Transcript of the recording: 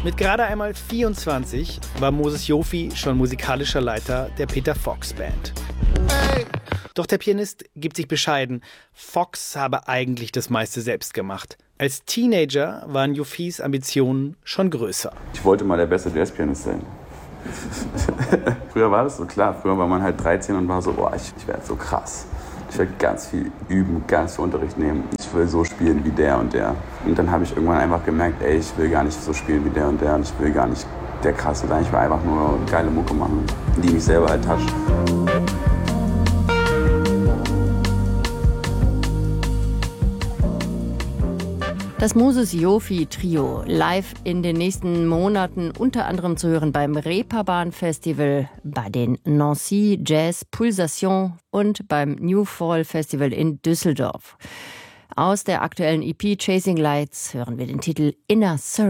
Mit gerade einmal 24 war Moses Jofi schon musikalischer Leiter der Peter Fox Band. Doch der Pianist gibt sich bescheiden. Fox habe eigentlich das meiste selbst gemacht. Als Teenager waren Jofis Ambitionen schon größer. Ich wollte mal der beste Jazzpianist sein. Früher war das so klar. Früher war man halt 13 und war so, ich werde so krass. Ich will ganz viel üben, ganz viel Unterricht nehmen. Ich will so spielen wie der und der. Und dann habe ich irgendwann einfach gemerkt, ich will gar nicht so spielen wie der und der. Und ich will gar nicht der Krasse sein. Ich will einfach nur geile Mucke machen, die mich selber halt toucht. Das Moses Jofi Trio live in den nächsten Monaten unter anderem zu hören beim Reeperbahn Festival, bei den Nancy Jazz Pulsation und beim New Fall Festival in Düsseldorf. Aus der aktuellen EP Chasing Lights hören wir den Titel Inner Circle.